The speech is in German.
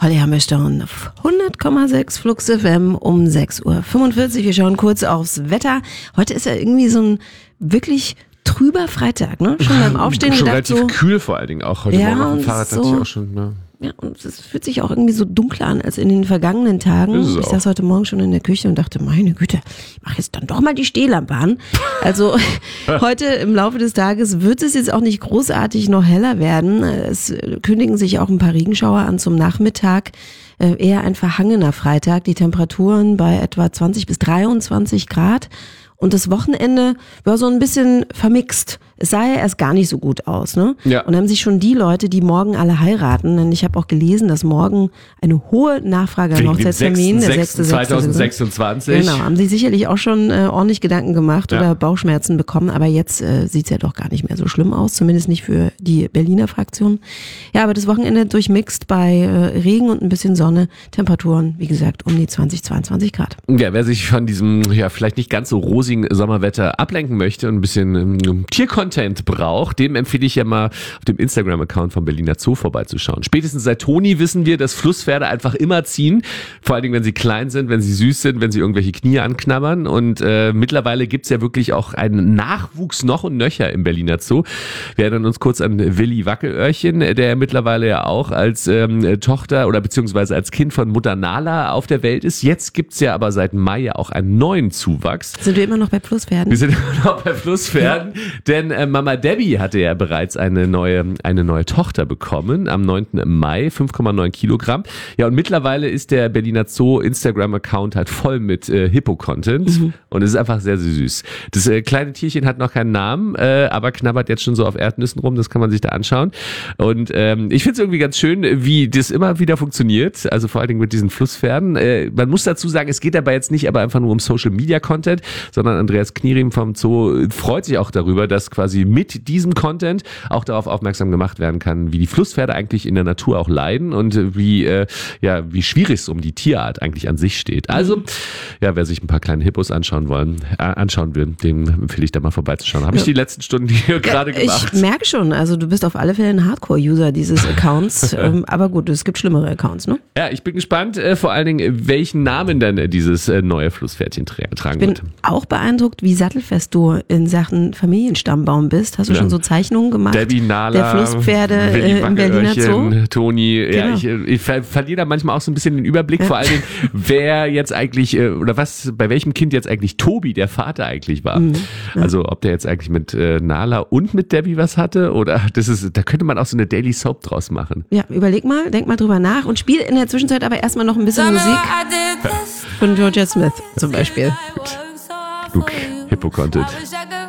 Holly Hammerstone auf 100,6 Flux FM um 6:45 Uhr. Wir schauen kurz aufs Wetter. Heute ist ja irgendwie so ein wirklich trüber Freitag, ne? Schon beim Aufstehen schon gedacht relativ so. Kühl vor allen Dingen auch. Heute Morgen auf dem Fahrrad so, hatte ich auch schon. Ne? Ja, und es fühlt sich auch irgendwie so dunkler an als in den vergangenen Tagen. Ich saß heute Morgen schon in der Küche und dachte, meine Güte, ich mache jetzt dann doch mal die Stehlampe an. Also heute im Laufe des Tages wird es jetzt auch nicht großartig noch heller werden. Es kündigen sich auch ein paar Regenschauer an zum Nachmittag. Eher ein verhangener Freitag. Die Temperaturen bei etwa 20 bis 23 Grad. Und das Wochenende war so ein bisschen vermixt. Es sah ja erst gar nicht so gut aus, ne? Ja. Und dann haben sich schon die Leute, die morgen alle heiraten, denn ich habe auch gelesen, dass morgen eine hohe Nachfrage an Hochzeitsterminen, der 6.6.2026. Genau, haben sie sicherlich auch schon ordentlich Gedanken gemacht oder Bauchschmerzen bekommen, aber jetzt sieht's ja doch gar nicht mehr so schlimm aus, zumindest nicht für die Berliner Fraktion. Ja, aber das Wochenende durchmixt bei Regen und ein bisschen Sonne, Temperaturen, wie gesagt, um die 20, 22 Grad. Ja, wer sich von diesem, vielleicht nicht ganz so rosigen Sommerwetter ablenken möchte und ein bisschen Tiercontent braucht, dem empfehle ich ja mal auf dem Instagram-Account vom Berliner Zoo vorbeizuschauen. Spätestens seit Toni wissen wir, dass Flusspferde einfach immer ziehen, vor allen Dingen, wenn sie klein sind, wenn sie süß sind, wenn sie irgendwelche Knie anknabbern und mittlerweile gibt's ja wirklich auch einen Nachwuchs noch und nöcher im Berliner Zoo. Wir erinnern uns kurz an Willi Wackelöhrchen, der mittlerweile ja auch als Tochter oder beziehungsweise als Kind von Mutter Nala auf der Welt ist. Jetzt gibt's ja aber seit Mai ja auch einen neuen Zuwachs. Sind wir immer noch bei Flusspferden? Wir sind immer noch bei Flusspferden, denn Mama Debbie hatte ja bereits eine neue Tochter bekommen am 9. Mai, 5,9 Kilogramm. Ja, und mittlerweile ist der Berliner Zoo Instagram-Account halt voll mit Hippo-Content und es ist einfach sehr, sehr süß. Das kleine Tierchen hat noch keinen Namen, aber knabbert jetzt schon so auf Erdnüssen rum, das kann man sich da anschauen. Und ich finde es irgendwie ganz schön, wie das immer wieder funktioniert, also vor allen Dingen mit diesen Flusspferden. Man muss dazu sagen, es geht dabei jetzt nicht aber einfach nur um Social-Media-Content, sondern Andreas Knierim vom Zoo freut sich auch darüber, dass quasi mit diesem Content auch darauf aufmerksam gemacht werden kann, wie die Flusspferde eigentlich in der Natur auch leiden und wie schwierig es um die Tierart eigentlich an sich steht. Also, ja, wer sich ein paar kleine Hippos anschauen will, dem empfehle ich da mal vorbeizuschauen. Habe ich die letzten Stunden hier gerade gemacht. Ich merke schon, also du bist auf alle Fälle ein Hardcore-User dieses Accounts, aber gut, es gibt schlimmere Accounts, ne? Ja, ich bin gespannt, vor allen Dingen, welchen Namen denn dieses neue Flusspferdchen tragen wird. Ich bin auch beeindruckt, wie sattelfest du in Sachen Familienstammbaum bist. Hast du schon so Zeichnungen gemacht? Debbie, Nala, der Flusspferde im Berliner Zoo? Toni, genau. Ja, ich verliere da manchmal auch so ein bisschen den Überblick, vor allem, wer jetzt eigentlich, oder bei welchem Kind jetzt eigentlich Tobi, der Vater eigentlich war. Also, ob der jetzt eigentlich mit Nala und mit Debbie was hatte, oder da könnte man auch so eine Daily Soap draus machen. Ja, überleg mal, denk mal drüber nach und spiel in der Zwischenzeit aber erstmal noch ein bisschen Musik von Georgia Smith zum Beispiel. Gut. Genug Hippo-Content.